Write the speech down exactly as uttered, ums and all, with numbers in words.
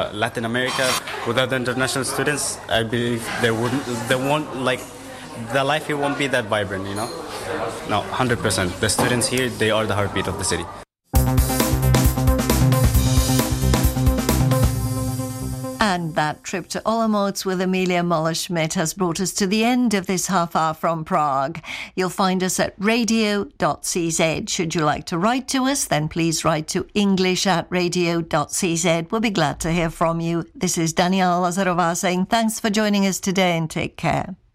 uh, Latin America, without the international students, I believe there wouldn't, there won't, like, the life here won't be that vibrant, you know? No, one hundred percent. The students here, they are the heartbeat of the city. And that trip to Olomouc with Amelia Muller-Schmidt has brought us to the end of this half hour from Prague. You'll find us at radio dot c z. Should you like to write to us, then please write to english at radio dot c z. We'll be glad to hear from you. This is Daniela Lazarová saying thanks for joining us today and take care.